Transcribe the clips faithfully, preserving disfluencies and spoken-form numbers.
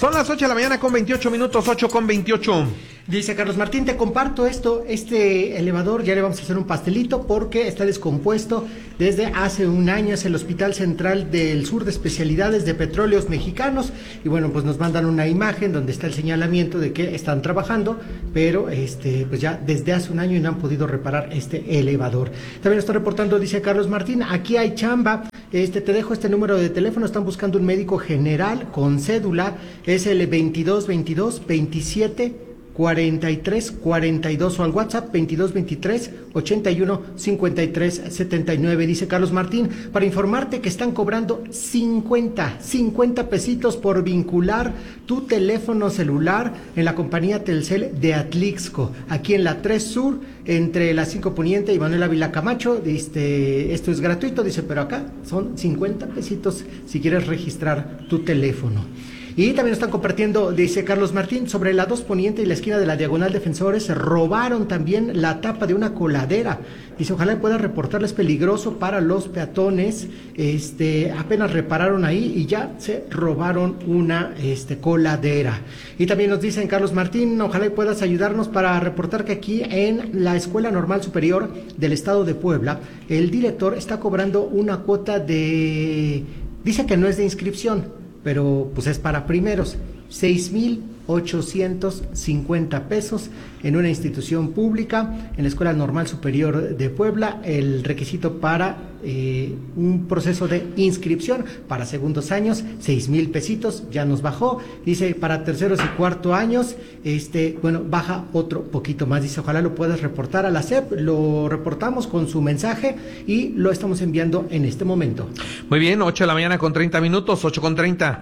Son las ocho de la mañana con veintiocho minutos, ocho con veintiocho. Dice Carlos Martín, te comparto esto, este elevador ya le vamos a hacer un pastelito porque está descompuesto desde hace un año, es el Hospital Central del Sur de Especialidades de Petróleos Mexicanos, y bueno, pues nos mandan una imagen donde está el señalamiento de que están trabajando, pero este pues ya desde hace un año y no han podido reparar este elevador. También está reportando, dice Carlos Martín, aquí hay chamba, este te dejo este número de teléfono, están buscando un médico general con cédula, es el veintidós veintidós veintisiete cuarenta y tres cuarenta y dos o al WhatsApp veintidós veintitrés ochenta y uno cincuenta y tres setenta y nueve. Dice Carlos Martín, para informarte que están cobrando cincuenta pesitos por vincular tu teléfono celular en la compañía Telcel de Atlixco, aquí en la tres Sur, entre la cinco Poniente y Manuel Ávila Camacho. Este, esto es gratuito, dice, pero acá son cincuenta pesitos si quieres registrar tu teléfono. Y también están compartiendo, dice Carlos Martín, sobre la dos Poniente y la esquina de la Diagonal Defensores, se robaron también la tapa de una coladera. Dice, ojalá pueda reportarles, peligroso para los peatones. Este, apenas repararon ahí y ya se robaron una este, coladera. Y también nos dicen, Carlos Martín, ojalá puedas ayudarnos para reportar que aquí en la Escuela Normal Superior del Estado de Puebla, el director está cobrando una cuota de, dice que no es de inscripción, pero pues es para primeros, seis mil ochocientos cincuenta pesos en una institución pública, en la Escuela Normal Superior de Puebla. El requisito para eh, un proceso de inscripción para segundos años, seis mil pesitos, ya nos bajó. Dice, para terceros y cuarto años, este, bueno, baja otro poquito más. Dice, ojalá lo puedas reportar a la S E P, lo reportamos con su mensaje y lo estamos enviando en este momento. Muy bien, ocho de la mañana con treinta minutos, ocho con treinta.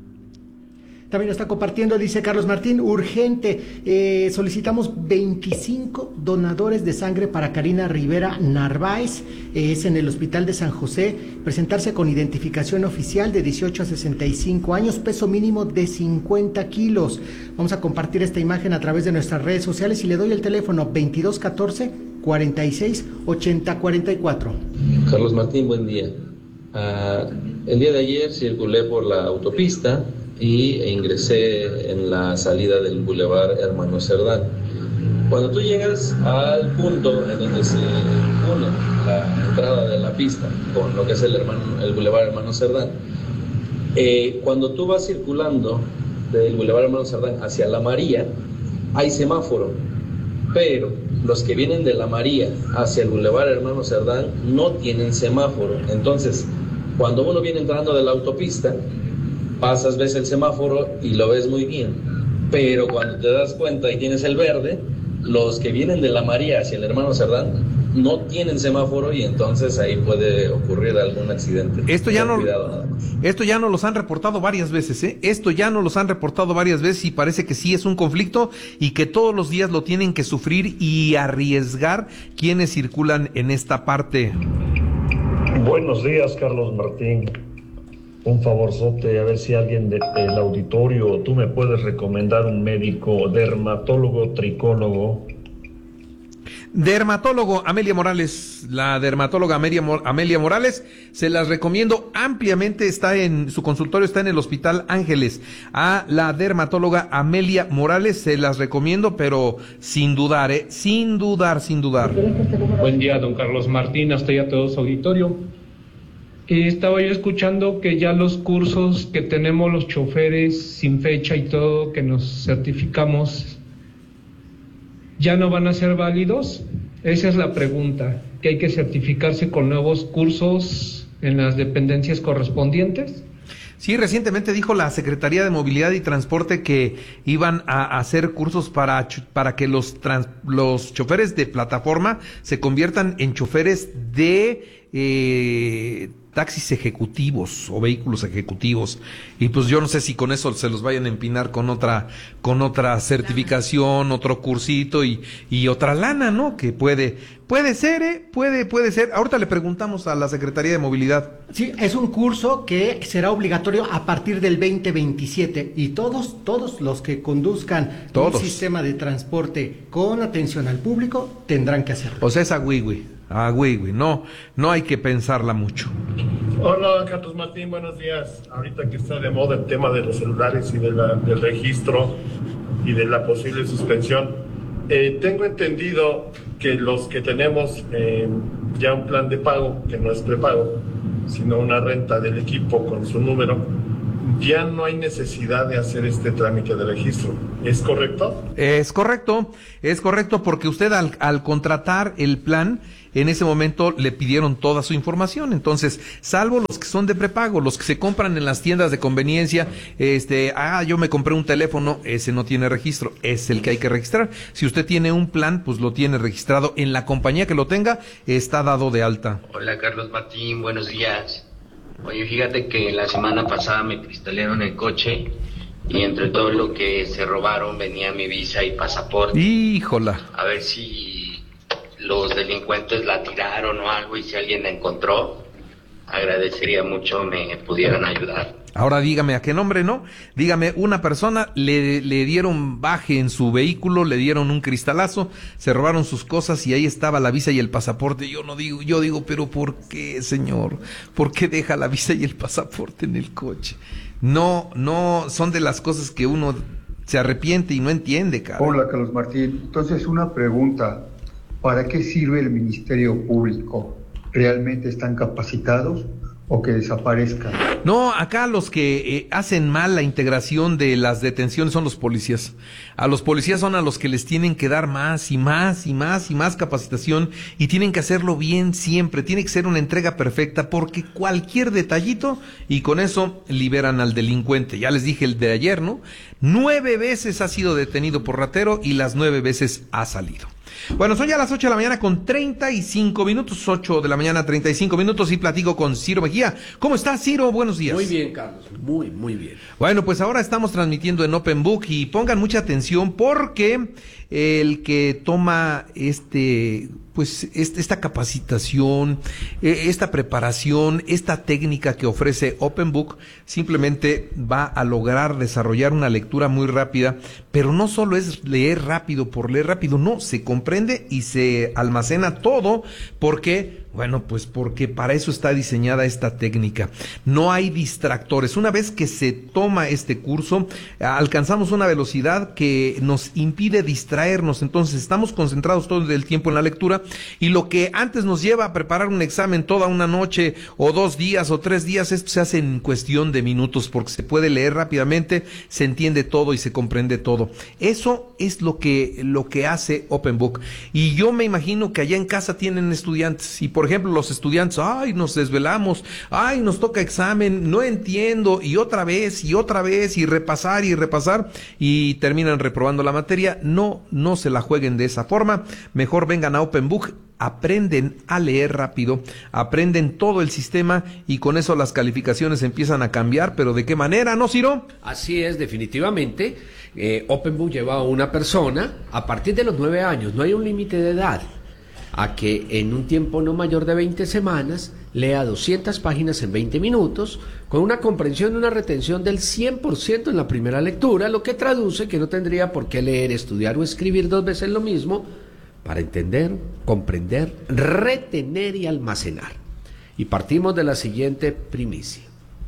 También está compartiendo, dice Carlos Martín, urgente, eh, solicitamos veinticinco donadores de sangre para Karina Rivera Narváez, eh, es en el Hospital de San José, presentarse con identificación oficial de dieciocho a sesenta y cinco años, peso mínimo de cincuenta kilos. Vamos a compartir esta imagen a través de nuestras redes sociales y le doy el teléfono veintidós catorce cuarenta y seis ochenta cuarenta y cuatro. Carlos Martín, buen día. Uh, el día de ayer circulé por la autopista y ingresé en la salida del Boulevard Hermano Cerdán. Cuando tú llegas al punto en donde se une la entrada de la pista con lo que es el, hermano, el Boulevard Hermano Cerdán, eh, cuando tú vas circulando del Boulevard Hermano Cerdán hacia la María, hay semáforo, pero los que vienen de la María hacia el Boulevard Hermano Cerdán no tienen semáforo. Entonces, cuando uno viene entrando de la autopista, pasas, ves el semáforo y lo ves muy bien, pero cuando te das cuenta y tienes el verde, los que vienen de la María hacia el Hermano Cerdán no tienen semáforo y entonces ahí puede ocurrir algún accidente. Esto ya no, cuidado, nada más. Esto ya nos los han reportado varias veces, ¿eh? Esto ya nos los han reportado varias veces y parece que sí es un conflicto y que todos los días lo tienen que sufrir y arriesgar quienes circulan en esta parte. Buenos días, Carlos Martín. Un favorzote, a ver si alguien del auditorio, tú me puedes recomendar un médico dermatólogo, tricólogo. Dermatólogo Amelia Morales, la dermatóloga Amelia, Amelia Morales, se las recomiendo ampliamente, está en, su consultorio está en el Hospital Ángeles. A la dermatóloga Amelia Morales se las recomiendo, pero sin dudar, ¿eh? Sin dudar, sin dudar. Buen día, don Carlos Martín, hasta ya todo su auditorio. Eh, estaba yo escuchando que ya los cursos que tenemos los choferes sin fecha y todo, que nos certificamos, ¿ya no van a ser válidos? Esa es la pregunta, que hay que certificarse con nuevos cursos en las dependencias correspondientes. Sí, recientemente dijo la Secretaría de Movilidad y Transporte que iban a hacer cursos para, para que los, trans, los choferes de plataforma se conviertan en choferes de eh, taxis ejecutivos o vehículos ejecutivos, y pues yo no sé si con eso se los vayan a empinar con otra con otra certificación, otro cursito y y otra lana, ¿no? Que puede puede ser, ¿eh? Puede puede ser. Ahorita le preguntamos a la Secretaría de Movilidad. Sí, es un curso que será obligatorio a partir del veinte veintisiete y todos todos los que conduzcan todos. Un sistema de transporte con atención al público tendrán que hacerlo. O sea, esa wiwi. Ah, güey, güey, no, no hay que pensarla mucho. Hola, Carlos Martín, buenos días. Ahorita que está de moda el tema de los celulares y de la, del registro y de la posible suspensión, eh, tengo entendido que los que tenemos eh, ya un plan de pago, que no es prepago, sino una renta del equipo con su número, ya no hay necesidad de hacer este trámite de registro. ¿Es correcto? Es correcto, es correcto porque usted al, al contratar el plan, en ese momento le pidieron toda su información. Entonces, salvo los que son de prepago, los que se compran en las tiendas de conveniencia, este, ah, yo me compré un teléfono, ese no tiene registro, es el que hay que registrar. Si usted tiene un plan, pues lo tiene registrado en la compañía que lo tenga, está dado de alta. Hola, Carlos Martín, buenos días. Oye, fíjate que la semana pasada me cristalearon el coche y entre todo lo que se robaron venía mi visa y pasaporte. Híjola. A ver si los delincuentes la tiraron o algo y si alguien la encontró, agradecería mucho me pudieran ayudar. Ahora dígame, ¿a qué nombre no? Dígame, una persona le, le dieron baje en su vehículo, le dieron un cristalazo, se robaron sus cosas y ahí estaba la visa y el pasaporte. Yo no digo, yo digo, pero ¿por qué, señor? ¿Por qué deja la visa y el pasaporte en el coche? No, no, son de las cosas que uno se arrepiente y no entiende, cara. Hola, Carlos Martín. Entonces, una pregunta. ¿Para qué sirve el Ministerio Público? ¿Realmente están capacitados o que desaparezcan? No, acá los que eh, hacen mal la integración de las detenciones son los policías. A los policías son a los que les tienen que dar más y más y más y más capacitación y tienen que hacerlo bien siempre. Tiene que ser una entrega perfecta porque cualquier detallito y con eso liberan al delincuente. Ya les dije el de ayer, ¿no? Nueve veces ha sido detenido por ratero y las nueve veces ha salido. Bueno, son ya las ocho de la mañana con treinta y cinco minutos, ocho de la mañana treinta y cinco minutos y platico con Ciro Mejía. ¿Cómo estás, Ciro? Buenos días. Muy bien, Carlos, muy, muy bien. Bueno, pues ahora estamos transmitiendo en Open Book y pongan mucha atención porque el que toma este, pues este, esta capacitación, esta preparación, esta técnica que ofrece Open Book, simplemente va a lograr desarrollar una lectura muy rápida, pero no solo es leer rápido por leer rápido, no, se comprende y se almacena todo porque, bueno, pues porque para eso está diseñada esta técnica. No hay distractores. Una vez que se toma este curso, alcanzamos una velocidad que nos impide distraernos. Entonces estamos concentrados todo el tiempo en la lectura y lo que antes nos lleva a preparar un examen toda una noche o dos días o tres días, esto se hace en cuestión de minutos porque se puede leer rápidamente, se entiende todo y se comprende todo. Eso es lo que, lo que hace Open Book. Y yo me imagino que allá en casa tienen estudiantes y por ejemplo los estudiantes, ay, nos desvelamos, ay, nos toca examen, no entiendo y otra vez y otra vez y repasar y repasar y terminan reprobando la materia. No, no se la jueguen de esa forma, mejor vengan a Open Book, aprenden a leer rápido, aprenden todo el sistema y con eso las calificaciones empiezan a cambiar, pero ¿de qué manera, no, Ciro? Así es, definitivamente. Eh, Open Book lleva a una persona a partir de los nueve años, no hay un límite de edad, a que en un tiempo no mayor de veinte semanas lea doscientas páginas en veinte minutos, con una comprensión y una retención del cien por ciento en la primera lectura, lo que traduce que no tendría por qué leer, estudiar o escribir dos veces lo mismo para entender, comprender, retener y almacenar. Y partimos de la siguiente primicia.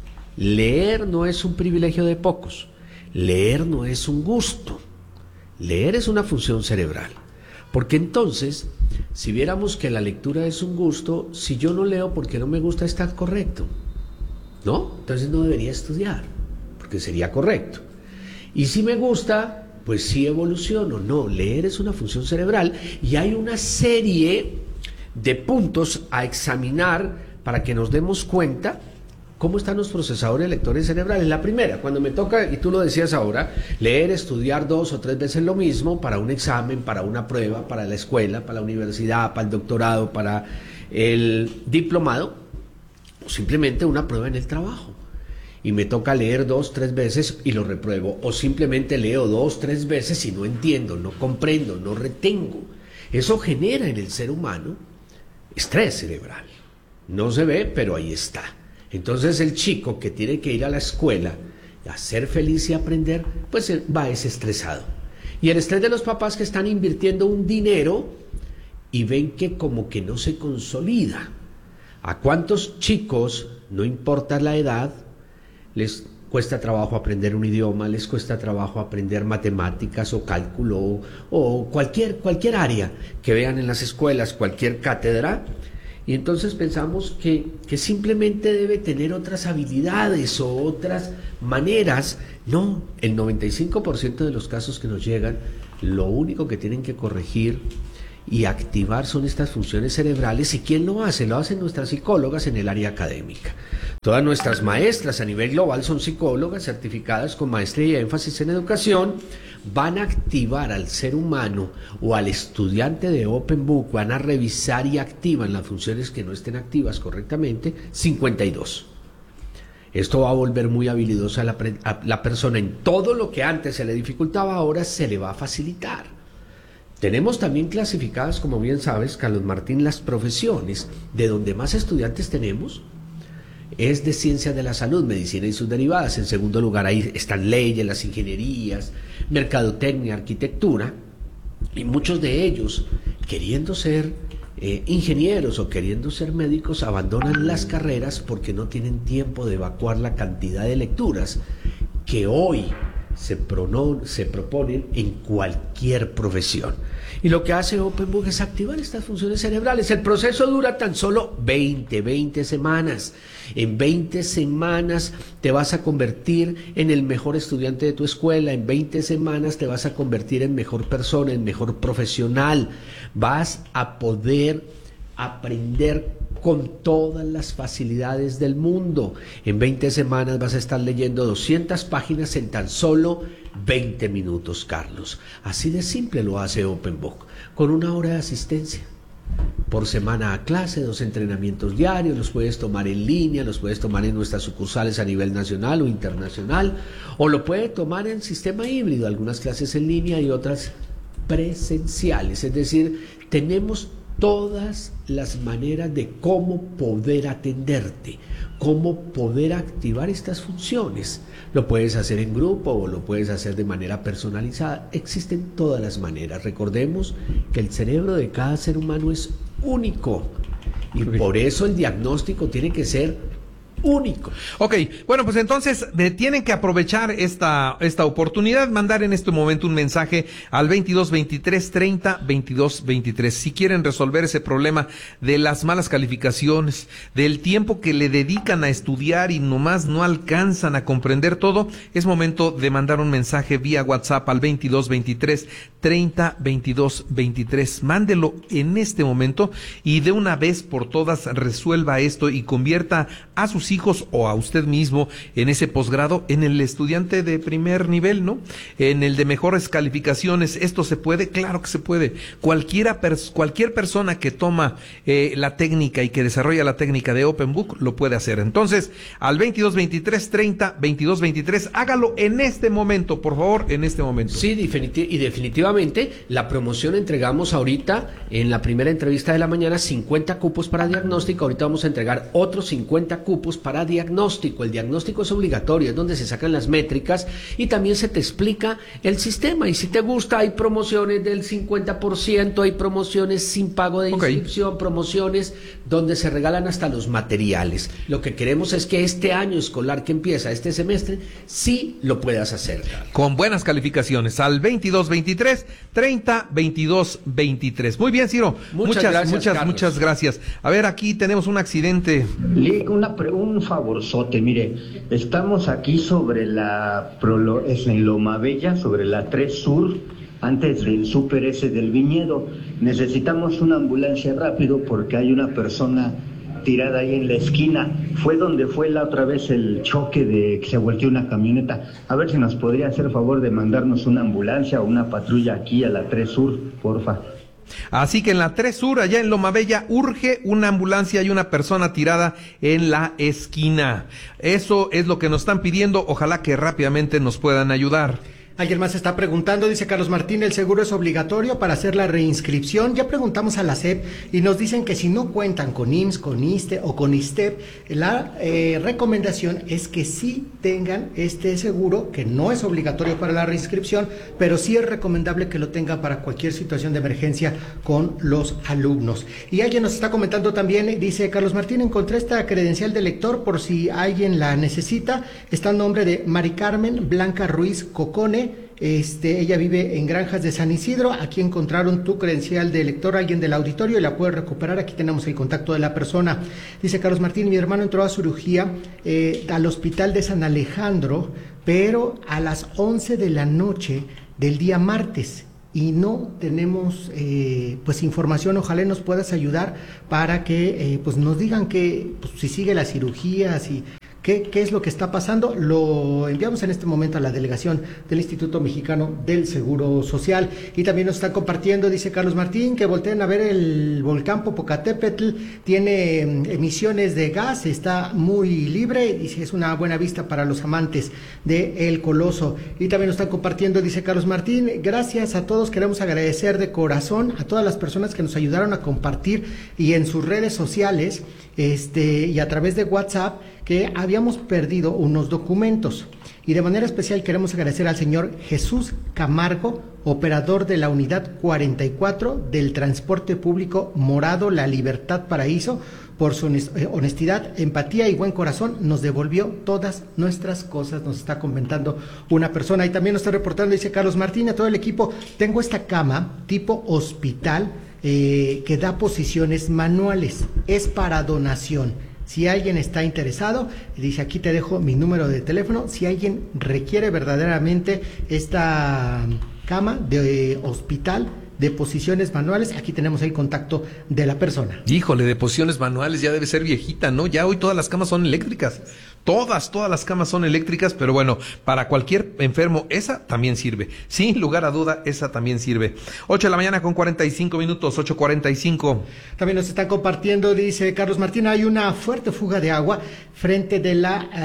Leer no es un privilegio de pocos, leer no es un gusto, leer es una función cerebral. Porque entonces, si viéramos que la lectura es un gusto, si yo no leo porque no me gusta, está correcto, ¿no? Entonces no debería estudiar, porque sería correcto. Y si me gusta, pues sí evoluciono. No, leer es una función cerebral y hay una serie de puntos a examinar para que nos demos cuenta cómo están los procesadores lectores cerebrales. La primera, cuando me toca, y tú lo decías ahora, leer, estudiar dos o tres veces lo mismo para un examen, para una prueba, para la escuela, para la universidad, para el doctorado, para el diplomado, o simplemente una prueba en el trabajo. Y me toca leer dos, tres veces y lo repruebo, o simplemente leo dos, tres veces y no entiendo, no comprendo, no retengo. Eso genera en el ser humano estrés cerebral. No se ve, pero ahí está. Entonces el chico que tiene que ir a la escuela a ser feliz y aprender, pues va desestresado. Y el estrés de los papás que están invirtiendo un dinero y ven que como que no se consolida. ¿A cuántos chicos, no importa la edad, les cuesta trabajo aprender un idioma, les cuesta trabajo aprender matemáticas o cálculo o, o cualquier, cualquier área que vean en las escuelas, cualquier cátedra? Y entonces pensamos que, que simplemente debe tener otras habilidades o otras maneras. No, el noventa y cinco por ciento de los casos que nos llegan, lo único que tienen que corregir y activar son estas funciones cerebrales. ¿Y quién lo hace? Lo hacen nuestras psicólogas en el área académica. Todas nuestras maestras a nivel global son psicólogas certificadas con maestría y énfasis en educación. Van a activar al ser humano o al estudiante de Open Book, van a revisar y activan las funciones que no estén activas correctamente, cincuenta y dos. Esto va a volver muy habilidosa a la, a la persona en todo lo que antes se le dificultaba, ahora se le va a facilitar. Tenemos también clasificadas, como bien sabes, Carlos Martín, las profesiones. De donde más estudiantes tenemos es de ciencias de la salud, medicina y sus derivadas. En segundo lugar, ahí están leyes, las ingenierías, mercadotecnia, arquitectura. Y muchos de ellos, queriendo ser eh, ingenieros o queriendo ser médicos, abandonan las carreras porque no tienen tiempo de evacuar la cantidad de lecturas que hoy se, prono, se proponen en cualquier profesión. Y lo que hace Open Book es activar estas funciones cerebrales. El proceso dura tan solo veinte, veinte semanas. En veinte semanas te vas a convertir en el mejor estudiante de tu escuela. En veinte semanas te vas a convertir en mejor persona, en mejor profesional. Vas a poder aprender con todas las facilidades del mundo. En veinte semanas vas a estar leyendo doscientas páginas en tan solo veinte minutos, Carlos. Así de simple lo hace Open Book, con una hora de asistencia por semana a clase, dos entrenamientos diarios. Los puedes tomar en línea, los puedes tomar en nuestras sucursales a nivel nacional o internacional, o lo puedes tomar en sistema híbrido, algunas clases en línea y otras presenciales. Es decir, tenemos todas las maneras de cómo poder atenderte, cómo poder activar estas funciones. Lo puedes hacer en grupo o lo puedes hacer de manera personalizada. Existen todas las maneras. Recordemos que el cerebro de cada ser humano es único y por eso el diagnóstico tiene que ser único. Ok, bueno, pues entonces eh, tienen que aprovechar esta esta oportunidad, mandar en este momento un mensaje al veintidós veintitrés treinta veintidós veintitrés. Si quieren resolver ese problema de las malas calificaciones, del tiempo que le dedican a estudiar y nomás no alcanzan a comprender todo, es momento de mandar un mensaje vía WhatsApp al veintidós veintitrés treinta veintidós veintitrés. Mándelo en este momento y de una vez por todas resuelva esto y convierta a sus hijos o a usted mismo en ese posgrado, en el estudiante de primer nivel, ¿no? En el de mejores calificaciones. ¿Esto se puede? Claro que se puede. Cualquiera pers- cualquier persona que toma eh, la técnica y que desarrolla la técnica de Open Book lo puede hacer. Entonces, al veintidós veintitrés treinta veintidós veintitrés, hágalo en este momento, por favor, en este momento. Sí, definiti- y definitivamente la promoción entregamos ahorita en la primera entrevista de la mañana cincuenta cupos para diagnóstico. Ahorita vamos a entregar otros cincuenta cupos para diagnóstico. El diagnóstico es obligatorio, es donde se sacan las métricas y también se te explica el sistema. Y si te gusta, hay promociones del cincuenta por ciento, hay promociones sin pago de inscripción, okay. Promociones donde se regalan hasta los materiales. Lo que queremos es que este año escolar que empieza, este semestre, sí lo puedas hacer, Carlos. Con buenas calificaciones, al veintidós veintitrés treinta veintidós veintitrés. Muy bien, Ciro. Muchas, muchas gracias, muchas, Carlos. muchas gracias. A ver, aquí tenemos un accidente. Una pregunta. Un favorzote, mire, estamos aquí sobre la, es en Loma Bella, sobre la tres Sur, antes del súper ese del viñedo. Necesitamos una ambulancia rápido porque hay una persona tirada ahí en la esquina. Fue donde fue la otra vez el choque de que se volteó una camioneta. A ver si nos podría hacer favor de mandarnos una ambulancia o una patrulla aquí a la tres Sur, porfa. Así que en la tres Sur, allá en Loma Bella, urge una ambulancia y una persona tirada en la esquina. Eso es lo que nos están pidiendo. Ojalá que rápidamente nos puedan ayudar. Alguien más está preguntando, dice Carlos Martín, ¿el seguro es obligatorio para hacer la reinscripción? Ya preguntamos a la S E P y nos dicen que si no cuentan con I M S S, con ISSSTE o con ISSSTEP, la eh, recomendación es que sí tengan este seguro, que no es obligatorio para la reinscripción, pero sí es recomendable que lo tengan para cualquier situación de emergencia con los alumnos. Y alguien nos está comentando también, dice Carlos Martín, encontré esta credencial de lector por si alguien la necesita, está el nombre de Mari Carmen Blanca Ruiz Cocone. Este, ella vive en Granjas de San Isidro. Aquí encontraron tu credencial de lector, alguien del auditorio, y la puede recuperar. Aquí tenemos el contacto de la persona. Dice Carlos Martín, mi hermano entró a cirugía eh, al hospital de San Alejandro, pero a las once de la noche del día martes. Y no tenemos eh, pues información. Ojalá nos puedas ayudar para que eh, pues nos digan que pues, si sigue la cirugía, si ¿Qué, ¿Qué es lo que está pasando? Lo enviamos en este momento a la delegación del Instituto Mexicano del Seguro Social. Y también nos están compartiendo, dice Carlos Martín, que volteen a ver el volcán Popocatépetl, tiene emisiones de gas, está muy libre, dice, es una buena vista para los amantes del Coloso. Y también nos están compartiendo, dice Carlos Martín, gracias a todos, queremos agradecer de corazón a todas las personas que nos ayudaron a compartir y en sus redes sociales este y a través de WhatsApp, que habíamos perdido unos documentos. Y de manera especial queremos agradecer al señor Jesús Camargo, operador de la unidad cuarenta y cuatro del transporte público Morado La Libertad Paraíso, por su honestidad, empatía y buen corazón. Nos devolvió todas nuestras cosas, nos está comentando una persona. Y también nos está reportando, dice Carlos Martín, a todo el equipo, tengo esta cama tipo hospital eh, que da posiciones manuales, es para donación. Si alguien está interesado, dice, aquí te dejo mi número de teléfono. Si alguien requiere verdaderamente esta cama de hospital de posiciones manuales, aquí tenemos el contacto de la persona. Híjole, de posiciones manuales ya debe ser viejita, ¿no? Ya hoy todas las camas son eléctricas. Todas, todas las camas son eléctricas, pero bueno, para cualquier enfermo, esa también sirve. Sin lugar a duda, esa también sirve. ocho de la mañana con cuarenta y cinco minutos, ocho cuarenta y cinco. También nos están compartiendo, dice Carlos Martín, hay una fuerte fuga de agua frente de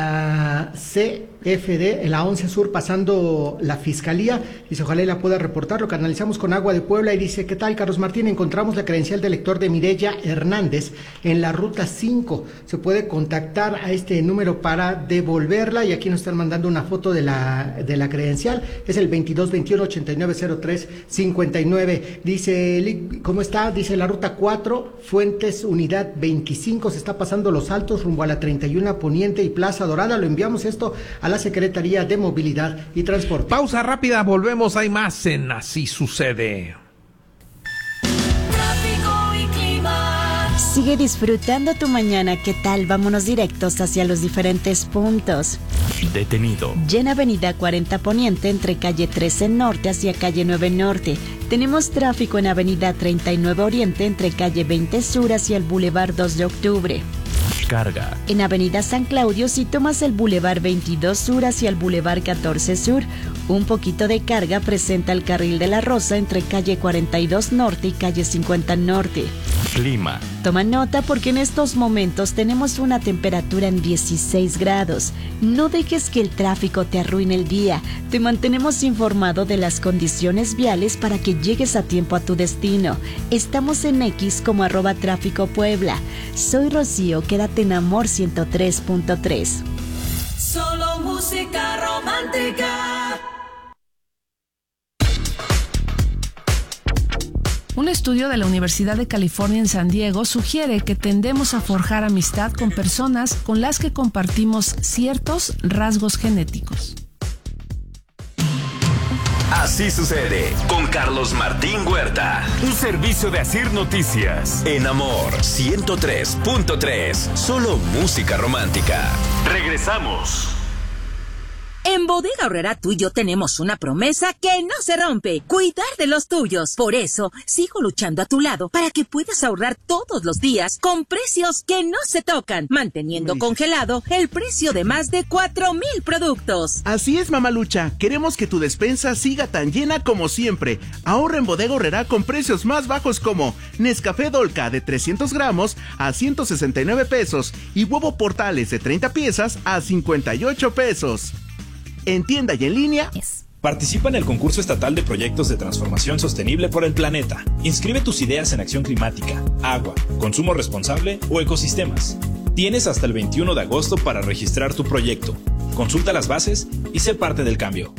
la uh, C F D, en la once Sur, pasando la Fiscalía. Dice, ojalá la pueda reportar, lo canalizamos con Agua de Puebla. Y dice, ¿qué tal, Carlos Martín? Encontramos la credencial de lector de Mireya Hernández en la ruta cinco. Se puede contactar a este número para devolverla, y aquí nos están mandando una foto de la de la credencial, es el veintidós veintiuno ochenta y nueve cero tres cincuenta y nueve. Dice, ¿cómo está? Dice, la ruta cuatro, Fuentes Unidad veinticinco, se está pasando Los Altos rumbo a la treinta y uno Poniente y Plaza Dorada. Lo enviamos esto a la Secretaría de Movilidad y Transporte. Pausa rápida, volvemos, hay más en Así Sucede. Sigue disfrutando tu mañana. ¿Qué tal? Vámonos directos hacia los diferentes puntos. Detenido. Llena Avenida cuarenta Poniente entre calle trece Norte hacia calle nueve Norte. Tenemos tráfico en Avenida treinta y nueve Oriente entre calle veinte Sur hacia el Boulevard dos de Octubre. Carga. En Avenida San Claudio, si tomas el Boulevard veintidós Sur hacia el Boulevard catorce Sur, un poquito de carga presenta el Carril de la Rosa entre calle cuarenta y dos Norte y calle cincuenta Norte. Clima. Toma nota porque en estos momentos tenemos una temperatura en dieciséis grados. No dejes que el tráfico te arruine el día. Te mantenemos informado de las condiciones viales para que llegues a tiempo a tu destino. Estamos en X como arroba tráfico Puebla. Soy Rocío, quédate en Amor ciento tres punto tres. Solo música romántica. Un estudio de la Universidad de California en San Diego sugiere que tendemos a forjar amistad con personas con las que compartimos ciertos rasgos genéticos. Así sucede con Carlos Martín Huerta. Un servicio de Asir Noticias. En Amor ciento tres punto tres. Solo música romántica. Regresamos. En Bodega Aurrerá tú y yo tenemos una promesa que no se rompe: cuidar de los tuyos. Por eso, sigo luchando a tu lado para que puedas ahorrar todos los días con precios que no se tocan, manteniendo congelado el precio de más de cuatro mil productos. Así es, Mamalucha. Queremos que tu despensa siga tan llena como siempre. Ahorra en Bodega Aurrerá con precios más bajos como Nescafé Dolca de trescientos gramos a ciento sesenta y nueve pesos y huevo Portales de treinta piezas a cincuenta y ocho pesos. En tienda y en línea, Participa en el concurso estatal de proyectos de transformación sostenible por el planeta. Inscribe tus ideas en acción climática, agua, consumo responsable o ecosistemas. Tienes hasta el veintiuno de agosto para registrar tu proyecto. Consulta las bases y sé parte del cambio.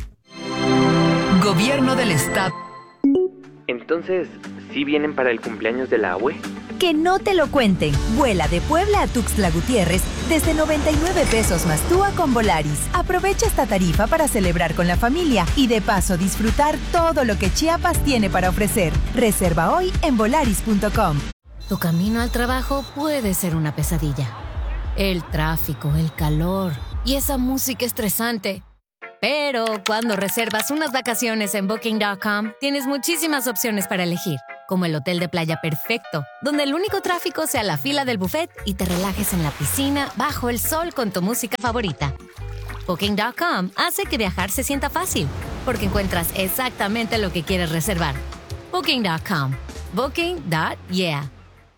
Gobierno del Estado. Entonces, ¿sí vienen para el cumpleaños de la abue? Que no te lo cuenten. Vuela de Puebla a Tuxtla Gutiérrez desde noventa y nueve pesos más T U A con Volaris. Aprovecha esta tarifa para celebrar con la familia y de paso disfrutar todo lo que Chiapas tiene para ofrecer. Reserva hoy en volaris punto com. Tu camino al trabajo puede ser una pesadilla. El tráfico, el calor y esa música estresante. Pero cuando reservas unas vacaciones en booking punto com, tienes muchísimas opciones para elegir, como el hotel de playa perfecto, donde el único tráfico sea la fila del buffet y te relajes en la piscina bajo el sol con tu música favorita. booking punto com hace que viajar se sienta fácil, porque encuentras exactamente lo que quieres reservar. booking punto com. booking punto yeah.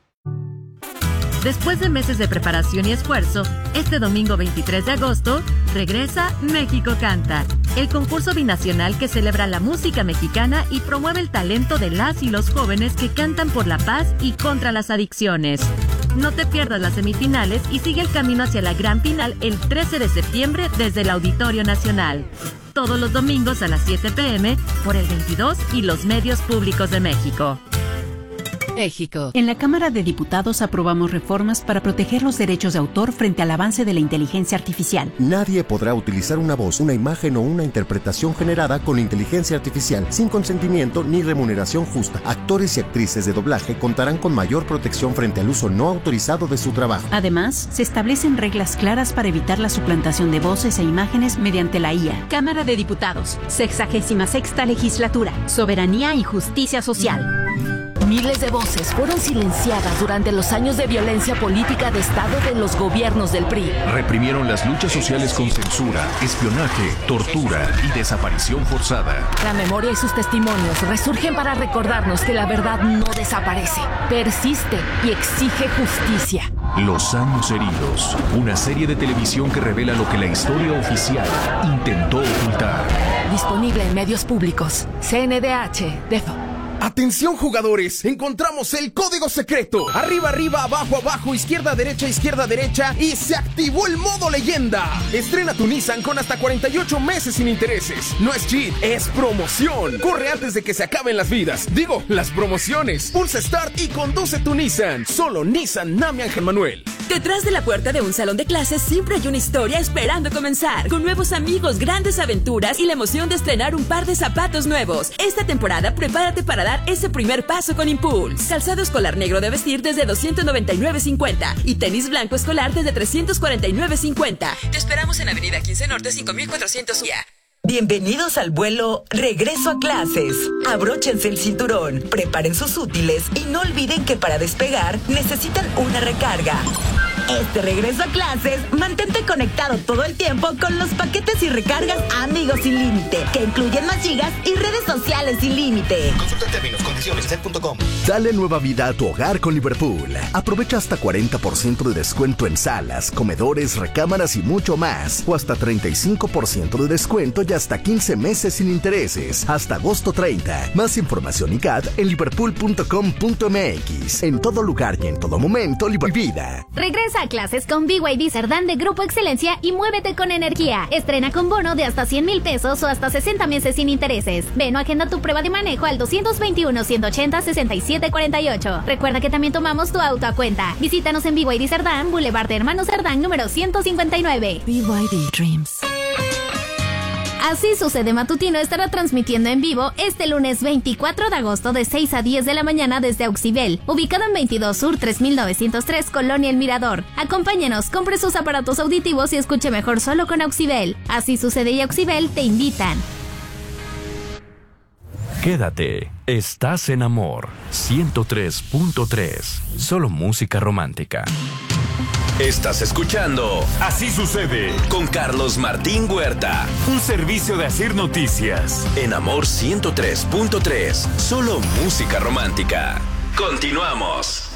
Después de meses de preparación y esfuerzo, este domingo veintitrés de agosto, regresa México Canta, el concurso binacional que celebra la música mexicana y promueve el talento de las y los jóvenes que cantan por la paz y contra las adicciones. No te pierdas las semifinales y sigue el camino hacia la gran final el trece de septiembre desde el Auditorio Nacional. Todos los domingos a las siete pe eme por el veintidós y los medios públicos de México. México. En la Cámara de Diputados aprobamos reformas para proteger los derechos de autor frente al avance de la inteligencia artificial. Nadie podrá utilizar una voz, una imagen o una interpretación generada con inteligencia artificial sin consentimiento ni remuneración justa. Actores y actrices de doblaje contarán con mayor protección frente al uso no autorizado de su trabajo. Además, se establecen reglas claras para evitar la suplantación de voces e imágenes mediante la I A. Cámara de Diputados, sexagésima sexta legislatura, soberanía y justicia social. Miles de voces fueron silenciadas durante los años de violencia política de Estado de los gobiernos del P R I. Reprimieron las luchas sociales con censura, espionaje, tortura y desaparición forzada. La memoria y sus testimonios resurgen para recordarnos que la verdad no desaparece, persiste y exige justicia. Los años heridos, una serie de televisión que revela lo que la historia oficial intentó ocultar. Disponible en medios públicos. C N D H, Defo. ¡Atención, jugadores! ¡Encontramos el código secreto! Arriba, arriba, abajo, abajo, izquierda, derecha, izquierda, derecha y se activó el modo leyenda. Estrena tu Nissan con hasta cuarenta y ocho meses sin intereses. No es cheat, es promoción. Corre antes de que se acaben las vidas. Digo, las promociones. Pulsa Start y conduce tu Nissan. Solo Nissan Nami Ángel Manuel. Detrás de la puerta de un salón de clases siempre hay una historia esperando comenzar. Con nuevos amigos, grandes aventuras y la emoción de estrenar un par de zapatos nuevos. Esta temporada prepárate para dar ese primer paso con Impulse. Calzado escolar negro de vestir desde doscientos noventa y nueve cincuenta y tenis blanco escolar desde trescientos cuarenta y nueve cincuenta. Te esperamos en Avenida quince Norte cinco mil cuatrocientos. Bienvenidos al vuelo Regreso a Clases. Abróchense el cinturón, preparen sus útiles y no olviden que para despegar necesitan una recarga. Este regreso a clases, mantente conectado todo el tiempo con los paquetes y recargas Amigos sin límite, que incluyen más gigas y redes sociales sin límite. Consulta términos, condiciones, set punto com. Dale nueva vida a tu hogar con Liverpool. Aprovecha hasta cuarenta por ciento de descuento en salas, comedores, recámaras y mucho más. O hasta treinta y cinco por ciento de descuento y hasta quince meses sin intereses. Hasta agosto treinta. Más información y C A D en liverpool punto com punto m x. En todo lugar y en todo momento, Liverpool Vida. Regresa a clases con B Y D Cerdán de Grupo Excelencia y muévete con energía. Estrena con bono de hasta cien mil pesos o hasta sesenta meses sin intereses. Ven o agenda tu prueba de manejo al doscientos veintiuno, ciento ochenta, sesenta y siete cuarenta y ocho. Recuerda que también tomamos tu auto a cuenta. Visítanos en B Y D Cerdán, Boulevard de Hermanos Cerdán, número ciento cincuenta y nueve. B Y D Dreams. Así Sucede Matutino estará transmitiendo en vivo este lunes veinticuatro de agosto de seis a diez de la mañana desde Auxibel, ubicado en veintidós Sur tres mil novecientos tres, Colonia El Mirador. Acompáñenos, compre sus aparatos auditivos y escuche mejor solo con Auxibel. Así Sucede y Auxibel te invitan. Quédate, estás en Amor ciento tres punto tres, solo música romántica. Estás escuchando Así Sucede con Carlos Martín Huerta, un servicio de Asir Noticias en Amor ciento tres punto tres, solo música romántica. Continuamos.